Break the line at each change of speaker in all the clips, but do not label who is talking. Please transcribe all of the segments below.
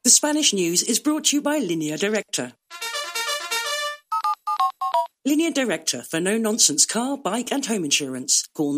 The Spanish news is brought to you by Línea Directa. Línea Directa for no-nonsense car, bike and home insurance. Call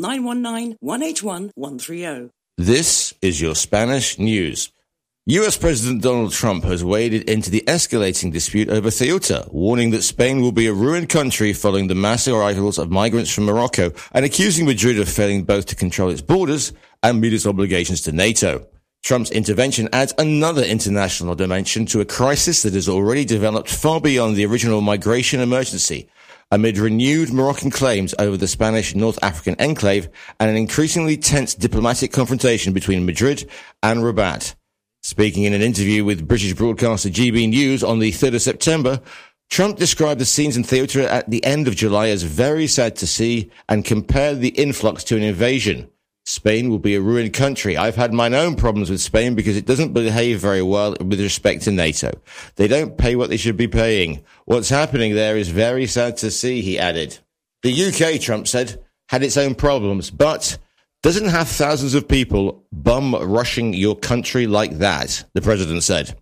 919-181-130.
This is your Spanish news. US President Donald Trump has waded into the escalating dispute over Ceuta, warning that Spain will be a ruined country following the mass arrivals of migrants from Morocco and accusing Madrid of failing both to control its borders and meet its obligations to NATO. Trump's intervention adds another international dimension to a crisis that has already developed far beyond the original migration emergency, amid renewed Moroccan claims over the Spanish North African enclave and an increasingly tense diplomatic confrontation between Madrid and Rabat. Speaking in an interview with British broadcaster GB News on the 3rd of September, Trump described the scenes in Ceuta at the end of July as very sad to see and compared the influx to an invasion. Spain will be a ruined country. I've had my own problems with Spain because it doesn't behave very well with respect to NATO. They don't pay what they should be paying. What's happening there is very sad to see, he added. The UK, Trump said, had its own problems, but doesn't have thousands of people bum-rushing your country like that, the president said.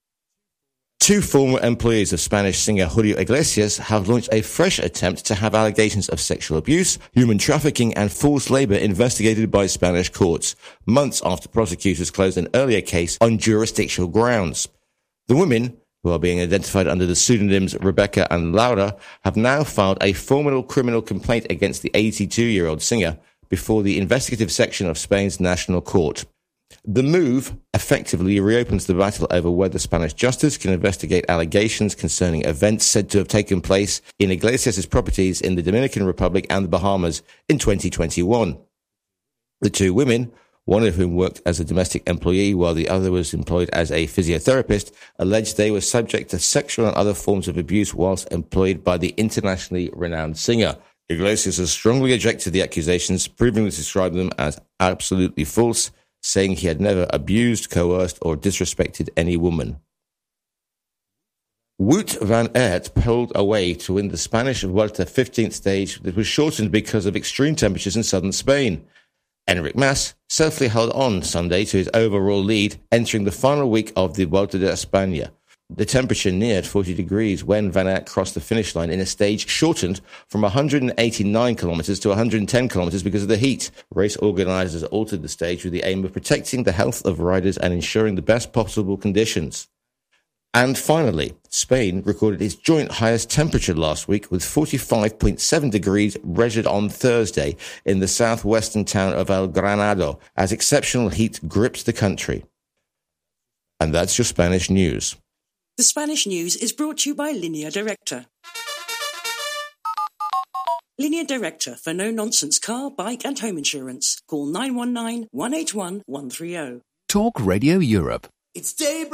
Two former employees of Spanish singer Julio Iglesias have launched a fresh attempt to have allegations of sexual abuse, human trafficking and forced labor investigated by Spanish courts, months after prosecutors closed an earlier case on jurisdictional grounds. The women, who are being identified under the pseudonyms Rebecca and Laura, have now filed a formal criminal complaint against the 82-year-old singer before the investigative section of Spain's National Court. The move effectively reopens the battle over whether Spanish justice can investigate allegations concerning events said to have taken place in Iglesias' properties in the Dominican Republic and the Bahamas in 2021. The two women, one of whom worked as a domestic employee while the other was employed as a physiotherapist, alleged they were subject to sexual and other forms of abuse whilst employed by the internationally renowned singer. Iglesias has strongly rejected the accusations, proving to describe them as absolutely false, saying he had never abused, coerced, or disrespected any woman. Wout van Aert pulled away to win the Spanish Vuelta 15th stage that was shortened because of extreme temperatures in southern Spain. Enric Mas safely held on Sunday to his overall lead, entering the final week of the Vuelta de España. The temperature neared 40 degrees when Van Aert crossed the finish line in a stage shortened from 189 kilometres to 110 kilometres because of the heat. Race organisers altered the stage with the aim of protecting the health of riders and ensuring the best possible conditions. And finally, Spain recorded its joint highest temperature last week with 45.7 degrees measured on Thursday in the southwestern town of El Granado as exceptional heat gripped the country. And that's your Spanish news.
The Spanish news is brought to you by Línea Directa. Línea Directa for no-nonsense car, bike and home insurance. Call 919-181-130.
Talk Radio Europe.
It's daybreak.